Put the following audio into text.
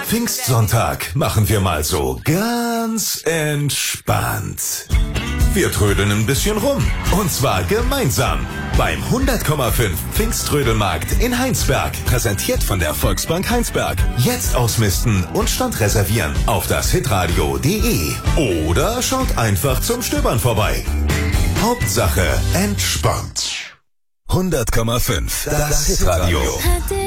Pfingstsonntag machen wir mal so ganz entspannt. Wir trödeln ein bisschen rum. Und zwar gemeinsam. Beim 100,5 Pfingsttrödelmarkt in Heinsberg. Präsentiert von der Volksbank Heinsberg. Jetzt ausmisten und Stand reservieren auf das hitradio.de. Oder schaut einfach zum Stöbern vorbei. Hauptsache entspannt. 100,5 das Hitradio.